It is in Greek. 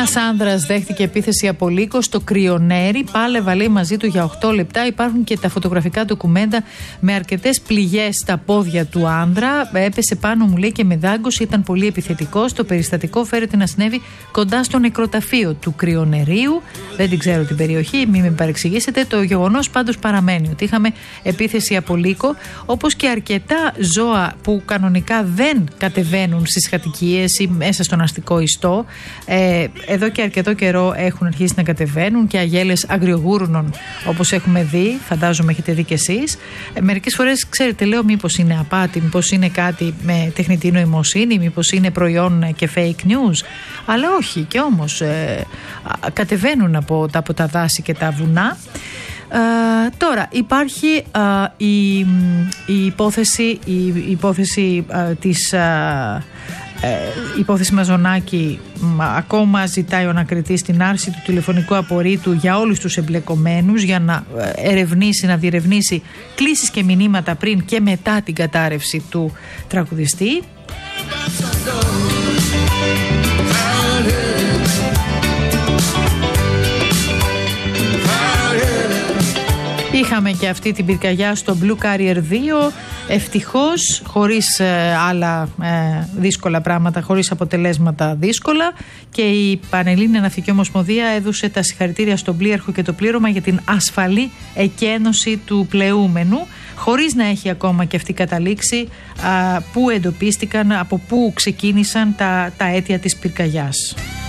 Ένας άνδρας δέχτηκε επίθεση από λύκο στο Κρυονέρι. Πάλευε, λέει, μαζί του για 8 λεπτά. Υπάρχουν και τα φωτογραφικά ντοκουμέντα με αρκετές πληγές στα πόδια του άνδρα. Έπεσε πάνω, μου λέει, και με δάγκωση. Ήταν πολύ επιθετικός. Το περιστατικό φέρεται να συνέβη κοντά στο νεκροταφείο του Κρυονερίου. Δεν την ξέρω την περιοχή, μην με παρεξηγήσετε. Το γεγονός πάντως παραμένει ότι είχαμε επίθεση από λύκο, όπως και αρκετά ζώα που κανονικά δεν κατεβαίνουν στις κατοικίες ή μέσα στον αστικό ιστό. Εδώ και αρκετό καιρό έχουν αρχίσει να κατεβαίνουν και αγέλες αγριογούρνων, όπως έχουμε δει, φαντάζομαι έχετε δει κι εσείς. Μερικές φορές, ξέρετε, λέω μήπως είναι απάτη, μήπως είναι κάτι με τεχνητή νοημοσύνη, μήπως είναι προϊόν και fake news. Αλλά όχι, και όμως κατεβαίνουν από τα δάση και τα βουνά. Τώρα υπάρχει η υπόθεση Μαζονάκη. Ακόμα ζητάει ο ανακριτής την άρση του τηλεφωνικού απορρίτου για όλους τους εμπλεκομένους, για να διερευνήσει κλήσεις και μηνύματα πριν και μετά την κατάρρευση του τραγουδιστή. Είχαμε και αυτή την πυρκαγιά στο Blue Carrier 2, ευτυχώς χωρίς άλλα δύσκολα πράγματα, χωρίς αποτελέσματα δύσκολα, και η Πανελλήνια Ναυτική Ομοσπονδία έδωσε τα συγχαρητήρια στον πλοίαρχο και το πλήρωμα για την ασφαλή εκένωση του πλεούμενου, χωρίς να έχει ακόμα και αυτή καταλήξει που εντοπίστηκαν, από πού ξεκίνησαν τα αίτια της πυρκαγιάς.